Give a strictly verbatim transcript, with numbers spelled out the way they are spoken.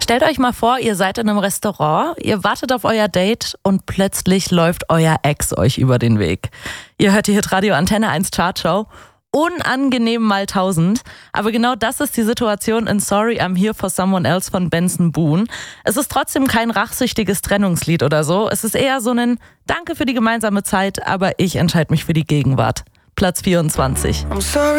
Stellt euch mal vor, ihr seid in einem Restaurant, ihr wartet auf euer Date und plötzlich läuft euer Ex euch über den Weg. Ihr hört die Hitradio Antenne eins Chartshow. Unangenehm mal tausend. Aber genau das ist die Situation in Sorry, I'm Here for Someone Else von Benson Boone. Es ist trotzdem kein rachsüchtiges Trennungslied oder so. Es ist eher so ein Danke für die gemeinsame Zeit, aber ich entscheide mich für die Gegenwart. Platz vierundzwanzig. I'm sorry.